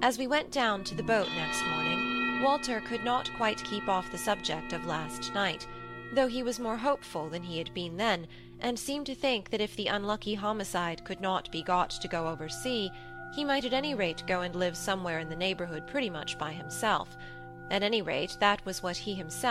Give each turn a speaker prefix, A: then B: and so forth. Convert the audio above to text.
A: As we went down to the boat next morning, Walter could not quite keep off the subject of last night, though he was more hopeful than he had been then, and seemed to think that if the unlucky homicide could not be got to go over sea, he might at any rate go and live somewhere in the neighbourhood pretty much by himself. At any rate, that was what he himself